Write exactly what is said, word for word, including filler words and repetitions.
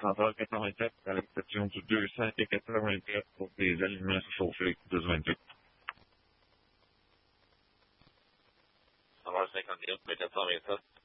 trente heures quatre-vingt-quatre, à l'exception du deux cents et quatre-vingt-quatre pour des aliments chauffés douze vingt-huit. trente heures cinquante et un, quatre cent vingt-sept.